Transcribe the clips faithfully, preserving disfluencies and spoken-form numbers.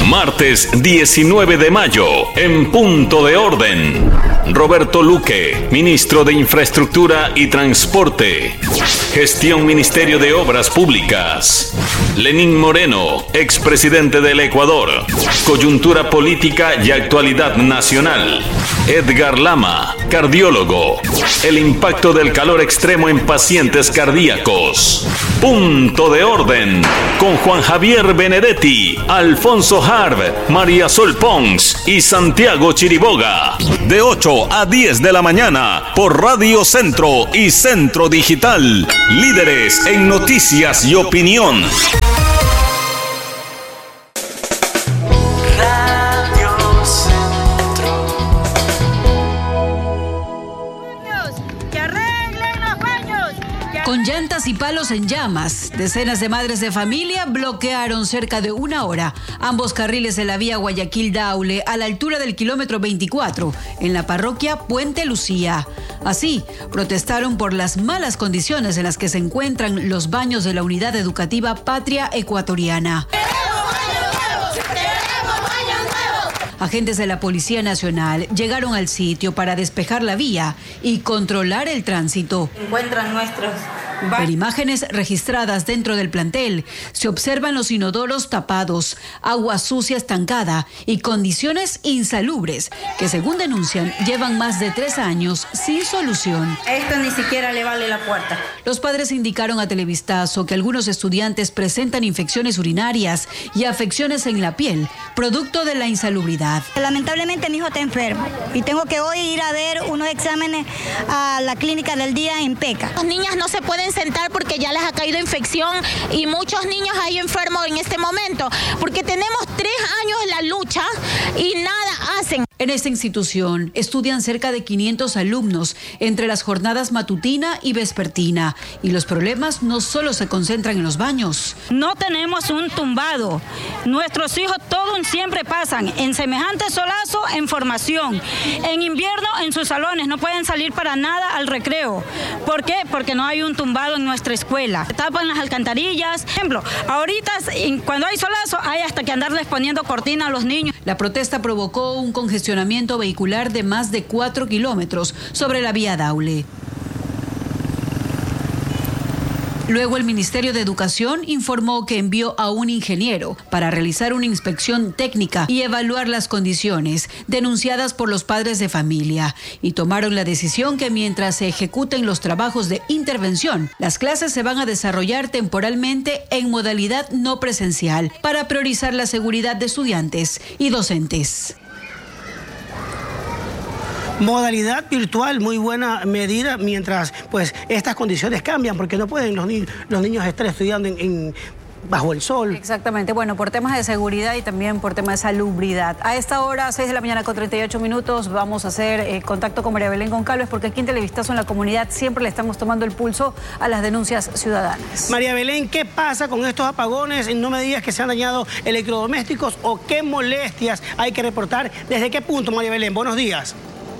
Martes diecinueve de mayo, en punto de orden. Roberto Luque, ministro de Infraestructura y Transporte. Gestión Ministerio de Obras Públicas. Lenín Moreno, expresidente del Ecuador. Coyuntura política y actualidad nacional. Edgar Lama, cardiólogo. El impacto del calor extremo en pacientes cardíacos. Punto de orden, con Juan Javier Benedetti, Alfonso Harb, María Sol Pons y Santiago Chiriboga. De ocho a diez de la mañana por Radio Centro y Centro Digital. Líderes en noticias y opinión. Radio Centro. ¡Que arreglen los baños! ¡Que... Con llantas y palos en llamas, decenas de madres de familia bloquearon cerca de una hora ambos carriles de la vía Guayaquil-Daule a la altura del kilómetro veinticuatro, en la parroquia Puente Lucía. Así, protestaron por las malas condiciones en las que se encuentran los baños de la Unidad Educativa Patria Ecuatoriana. Agentes de la Policía Nacional llegaron al sitio para despejar la vía y controlar el tránsito. Encuentran nuestros... En imágenes registradas dentro del plantel se observan los inodoros tapados, agua sucia estancada y condiciones insalubres que, según denuncian, llevan más de tres años sin solución. Esto ni siquiera le vale la puerta. Los padres indicaron a Televistazo que algunos estudiantes presentan infecciones urinarias y afecciones en la piel, producto de la insalubridad. Lamentablemente mi hijo está enfermo y tengo que hoy ir a ver unos exámenes a la clínica del día en Peca. Las niñas no se pueden sentar porque ya les ha caído infección y muchos niños hay enfermos en este momento porque tenemos tres años en la lucha y nada hacen. En esta institución estudian cerca de quinientos alumnos entre las jornadas matutina y vespertina, y los problemas no solo se concentran en los baños. No tenemos un tumbado. Nuestros hijos todos siempre pasan en semejante solazo en formación. En invierno en sus salones no pueden salir para nada al recreo. ¿Por qué? Porque no hay un tumbado en nuestra escuela. Tapan las alcantarillas. Por ejemplo, ahorita cuando hay solazo hay hasta que andarles poniendo cortina a los niños. La protesta provocó un congestionamiento vehicular de más de cuatro kilómetros sobre la vía Daule. Luego el Ministerio de Educación informó que envió a un ingeniero para realizar una inspección técnica y evaluar las condiciones denunciadas por los padres de familia, y tomaron la decisión que mientras se ejecuten los trabajos de intervención, las clases se van a desarrollar temporalmente en modalidad no presencial para priorizar la seguridad de estudiantes y docentes. Modalidad virtual, muy buena medida, mientras pues estas condiciones cambian, porque no pueden los, ni los niños estar estudiando en, en, bajo el sol. Exactamente, bueno, por temas de seguridad y también por temas de salubridad. A esta hora, seis de la mañana con treinta y ocho minutos, vamos a hacer eh, contacto con María Belén Goncalves, porque aquí en Televistazo en la comunidad siempre le estamos tomando el pulso a las denuncias ciudadanas. María Belén, ¿qué pasa con estos apagones? No me digas que se han dañado electrodomésticos o qué molestias hay que reportar. ¿Desde qué punto, María Belén? Buenos días.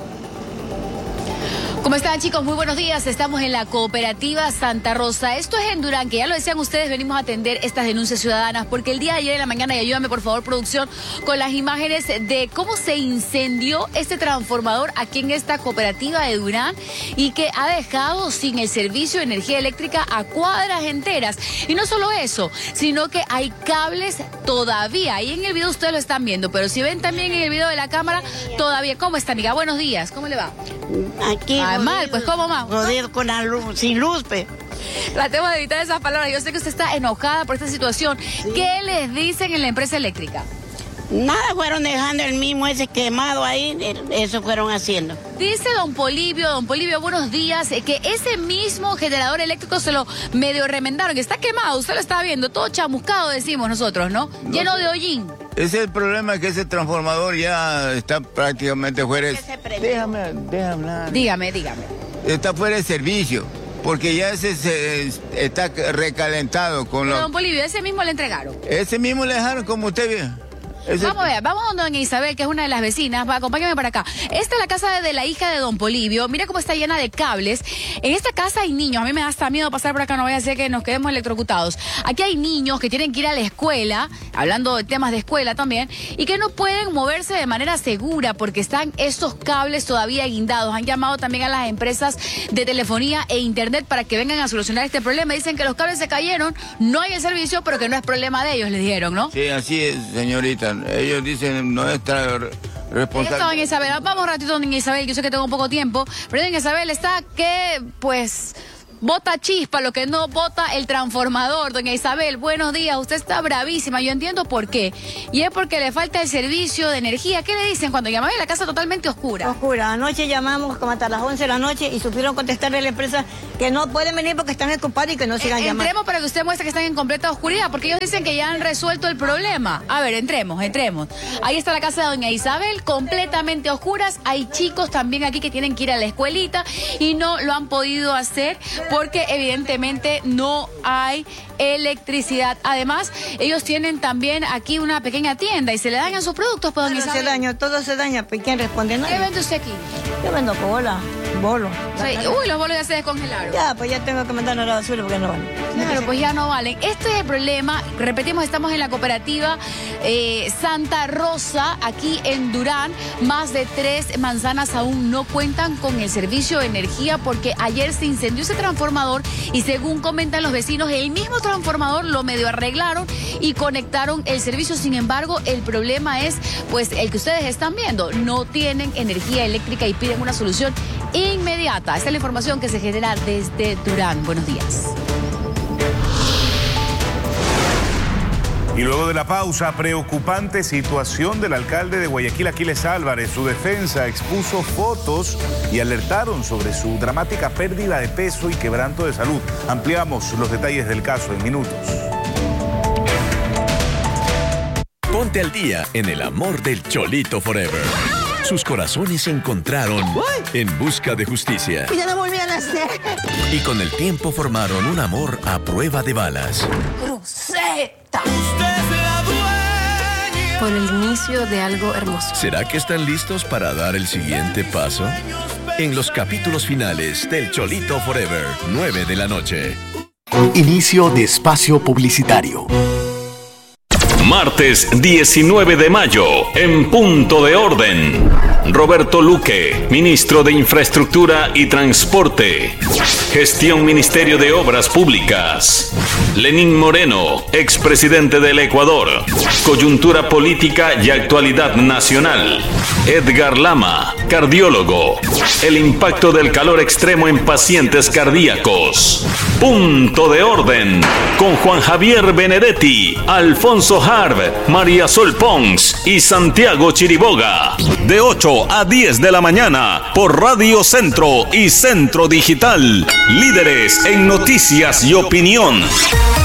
¿Cómo están, chicos? Muy buenos días. Estamos en la cooperativa Santa Rosa. Esto es en Durán, que ya lo decían ustedes, venimos a atender estas denuncias ciudadanas, porque el día de ayer en la mañana, y ayúdame por favor, producción, con las imágenes de cómo se incendió este transformador aquí en esta cooperativa de Durán y que ha dejado sin el servicio de energía eléctrica a cuadras enteras. Y no solo eso, sino que hay cables todavía. Ahí en el video ustedes lo están viendo, pero si ven también en el video de la cámara, todavía. ¿Cómo está, amiga? Buenos días. ¿Cómo le va? Aquí. Ah, mal, pues ¿cómo más? Jodido con la luz, sin luz, pe. Tratemos de evitar esas palabras. Yo sé que usted está enojada por esta situación. Sí. ¿Qué les dicen en la empresa eléctrica? Nada, fueron dejando el mismo ese quemado ahí, eso fueron haciendo. Dice don Polibio, don Polibio, buenos días, que ese mismo generador eléctrico se lo medio remendaron, que está quemado, usted lo está viendo, todo chamuscado decimos nosotros, ¿no? no Lleno de hollín. Ese es el problema, que ese transformador ya está prácticamente fuera de... Déjame, déjame hablar. Dígame, dígame. Está fuera de servicio, porque ya ese se, está recalentado con Pero lo... don Polibio, ese mismo le entregaron. Ese mismo le dejaron, como usted ve. Ese... Vamos a ver, vamos a doña Isabel, que es una de las vecinas. Va, acompáñame para acá. Esta es la casa de la hija de don Polibio. Mira cómo está llena de cables. En esta casa hay niños. A mí me da hasta miedo pasar por acá, no vaya a ser que nos quedemos electrocutados. Aquí hay niños que tienen que ir a la escuela, hablando de temas de escuela también, y que no pueden moverse de manera segura porque están estos cables todavía guindados. Han llamado también a las empresas de telefonía e internet para que vengan a solucionar este problema. Dicen que los cables se cayeron, no hay el servicio, pero que no es problema de ellos, les dijeron, ¿no? Sí, así es, señorita. Ellos dicen no está responsable. Ahí está doña Isabel. Vamos un ratito, doña Isabel, yo sé que tengo poco tiempo, pero doña Isabel está que, pues... bota chispa, lo que no bota el transformador. Doña Isabel, buenos días. Usted está bravísima. Yo entiendo por qué. Y es porque le falta el servicio de energía. ¿Qué le dicen cuando llaman? La casa totalmente oscura. Oscura. Anoche llamamos como hasta las once de la noche y supieron contestarle a la empresa que no pueden venir porque están ocupados y que no sigan eh, llamando. Entremos para que usted muestre que están en completa oscuridad, porque ellos dicen que ya han resuelto el problema. A ver, entremos, entremos. Ahí está la casa de doña Isabel, completamente oscuras. Hay chicos también aquí que tienen que ir a la escuelita y no lo han podido hacer porque evidentemente no hay electricidad. Además, ellos tienen también aquí una pequeña tienda y se le dañan sus productos, pues, doña Isabel. Se daña, todo se daña. ¿Quién responde? ¿Qué vende usted aquí? Yo vendo cola, bolo. Sí. Uy, los bolos ya se descongelaron. Ya, pues ya tengo que mandarlos a la basura porque no valen. Claro, pues ya no valen. Este es el problema. Repetimos, estamos en la cooperativa eh, Santa Rosa, aquí en Durán. Más de tres manzanas aún no cuentan con el servicio de energía porque ayer se incendió ese transformador y según comentan los vecinos, el mismo transformador lo medio arreglaron y conectaron el servicio. Sin embargo, el problema es pues el que ustedes están viendo. No tienen energía eléctrica y piden una solución inmediata. Esta es la información que se genera desde Durán. Buenos días. Y luego de la pausa, preocupante situación del alcalde de Guayaquil, Aquiles Álvarez. Su defensa expuso fotos y alertaron sobre su dramática pérdida de peso y quebranto de salud. Ampliamos los detalles del caso en minutos. Ponte al día en el amor del Cholito Forever. Sus corazones se encontraron en busca de justicia. Y ya no volví a nacer. Y con el tiempo formaron un amor a prueba de balas. Cruceta. Por el inicio de algo hermoso. ¿Será que están listos para dar el siguiente paso? En los capítulos finales del Cholito Forever, nueve de la noche. Inicio de espacio publicitario. Martes diecinueve de mayo, en Punto de Orden. Roberto Luque, ministro de Infraestructura y Transporte. Gestión Ministerio de Obras Públicas. Lenín Moreno, expresidente del Ecuador. Coyuntura política y actualidad nacional. Edgar Lama, cardiólogo. El impacto del calor extremo en pacientes cardíacos. Punto de Orden, con Juan Javier Benedetti, Alfonso Harb, María Sol Pons y Santiago Chiriboga. De ocho a diez de la mañana por Radio Centro y Centro Digital. Líderes en noticias y opinión.